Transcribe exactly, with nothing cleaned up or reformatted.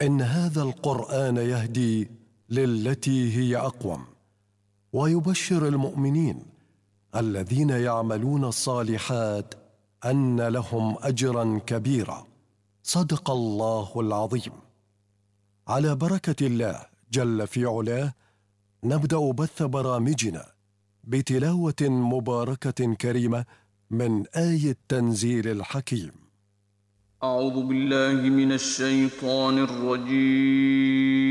إن هذا القرآن يهدي للتي هي أقوم، ويبشر المؤمنين الذين يعملون الصالحات أن لهم أجرا كبيرا. صدق الله العظيم. على بركة الله جل في علاه نبدأ بث برامجنا بتلاوة مباركة كريمة من آية تنزيل الحكيم. أعوذ بالله من الشيطان الرجيم.